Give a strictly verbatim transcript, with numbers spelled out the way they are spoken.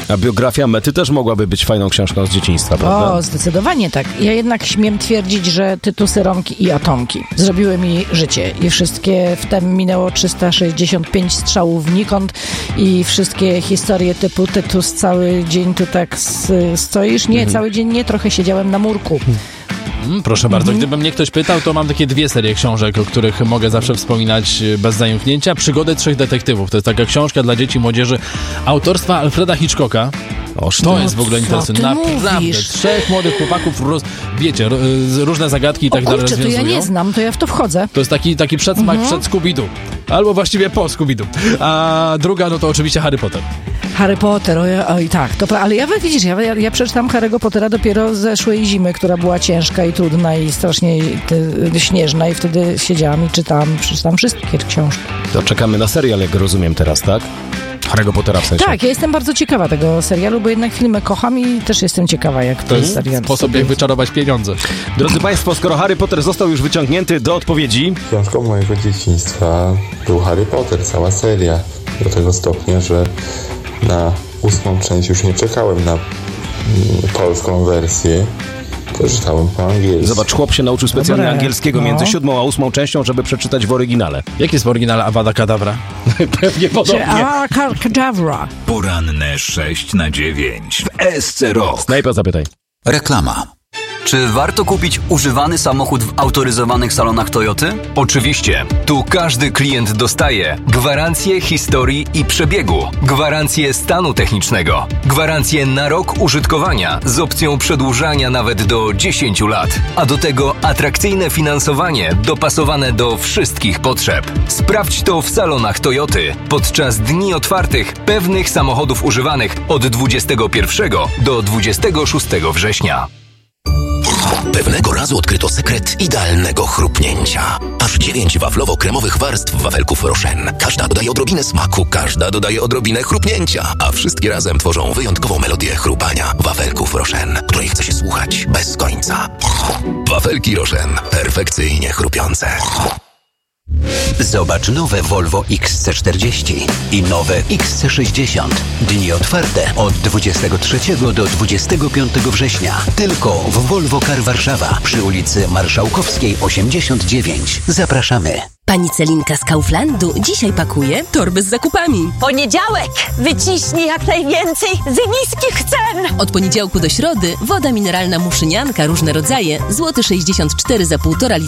A biografia Mety też mogłaby być fajną książką z dzieciństwa, prawda? O, zdecydowanie tak. Ja jednak śmiem twierdzić, że Tytusy, Romki i Atomki zrobiły mi życie i wszystkie, wtem minęło trzysta sześćdziesiąt pięć strzałów wnikąd i wszystkie historie typu Tytus, cały dzień tu tak s- stoisz? Nie, mhm. cały dzień nie, trochę siedziałem na murku. Mm, proszę bardzo, mm-hmm. gdyby mnie ktoś pytał, to mam takie dwie serie książek, o których mogę zawsze wspominać bez zająknięcia. Przygody trzech detektywów. To jest taka książka dla dzieci i młodzieży autorstwa Alfreda Hitchcocka. Oż, to no, jest w ogóle interesujące. Naprawdę. Mówisz? Trzech młodych chłopaków, roz, wiecie, różne zagadki i tak o, dalej kurczę, rozwiązują. to ja nie znam, to ja w to wchodzę. To jest taki, taki przedsmak mm-hmm. przed Scooby-Doo. Albo właściwie po Scooby-Doo. A druga, no to oczywiście Harry Potter. Harry Potter, oj, oj tak, to, ale ja widzisz, ja, ja, ja przeczytam Harry'ego Pottera dopiero zeszłej zimy, która była ciężka i trudna i strasznie y, śnieżna i wtedy siedziałam i czytałam, przeczytałam wszystkie książki. To czekamy na serial, jak rozumiem teraz, tak? Harry'ego Pottera w sensie. Tak, ja jestem bardzo ciekawa tego serialu, bo jednak filmy kocham i też jestem ciekawa, jak to jest serial. Sposób, jak wyczarować pieniądze. Drodzy Państwo, skoro Harry Potter został już wyciągnięty do odpowiedzi... Książką mojego dzieciństwa był Harry Potter, cała seria. Do tego stopnia, że na ósmą część już nie czekałem na mm, polską wersję, to czytałem po angielsku. Zobacz, chłop się nauczył specjalnie Dobre. angielskiego no. między siódmą a ósmą częścią, żeby przeczytać w oryginale. Jak jest w oryginale Avada Kedavra? Pewnie podobnie. A, Kedavra. Poranne sześć na dziewięć w S C Rock. Snajpa, zapytaj. Reklama. Czy warto kupić używany samochód w autoryzowanych salonach Toyoty? Oczywiście. Tu każdy klient dostaje gwarancję historii i przebiegu, gwarancję stanu technicznego, gwarancję na rok użytkowania z opcją przedłużania nawet do dziesięciu lat, a do tego atrakcyjne finansowanie dopasowane do wszystkich potrzeb. Sprawdź to w salonach Toyoty podczas dni otwartych pewnych samochodów używanych od dwudziestego pierwszego do dwudziestego szóstego września. Pewnego razu odkryto sekret idealnego chrupnięcia. Aż dziewięć waflowo-kremowych warstw wafelków Rochen. Każda dodaje odrobinę smaku, każda dodaje odrobinę chrupnięcia, a wszystkie razem tworzą wyjątkową melodię chrupania wafelków Rochen, której chce się słuchać bez końca. Wafelki Rochen. Perfekcyjnie chrupiące. Zobacz nowe Volvo X C czterdzieści i nowe X C sześćdziesiąt. Dni otwarte od dwudziestego trzeciego do dwudziestego piątego września. Tylko w Volvo Car Warszawa przy ulicy Marszałkowskiej osiemdziesiąt dziewięć. Zapraszamy. Pani Celinka z Kauflandu dzisiaj pakuje torby z zakupami. Poniedziałek! Wyciśnij jak najwięcej z niskich cen! Od poniedziałku do środy woda mineralna Muszynianka, różne rodzaje, złoty sześćdziesiąt cztery za półtora litra.